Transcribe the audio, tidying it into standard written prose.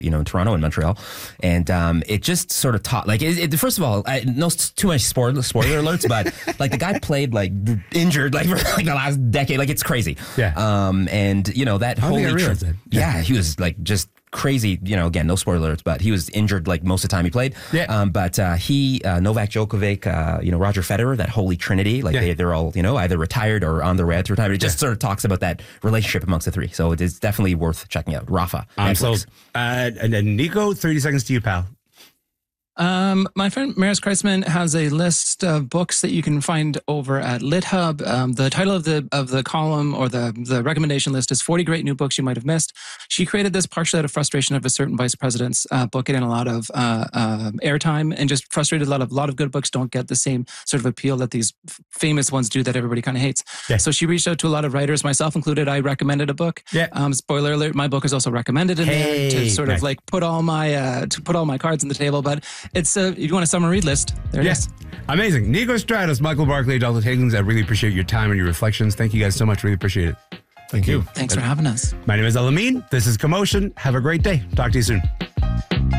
in Toronto and Montreal. And it just sort of taught, like, first of all, no too much spoiler alerts, but like the guy played like injured like for like the last decade. Like, it's crazy. Yeah. And that whole Yeah. he was like just crazy, again, no spoiler alerts, but he was injured like most of the time he played. Yeah. But he, Novak Djokovic, Roger Federer, that holy trinity, like they're all, either retired or on their way out to retirement. It just sort of talks about that relationship amongst the three. So it is definitely worth checking out. Rafa. I'm sold. And then Nico, 30 seconds to you, pal. My friend Maris Kreisman has a list of books that you can find over at LitHub. The title of the column or the recommendation list is 40 Great New Books You Might Have Missed. She created this partially out of frustration of a certain vice president's book getting a lot of airtime, and just frustrated a lot of good books don't get the same sort of appeal that these famous ones do that everybody kind of hates. Yeah. So she reached out to a lot of writers, myself included. I recommended a book. Yeah. Spoiler alert, my book is also recommended in there to sort of like put all my cards on the table. But it's if you want a summer read list, there it is. Amazing. Nico Stratos, Michael Barclay, Douglas Higgins, I really appreciate your time and your reflections. Thank you guys so much. Really appreciate it. Thank you. Thanks for having us. My name is Elamine. This is Commotion. Have a great day. Talk to you soon.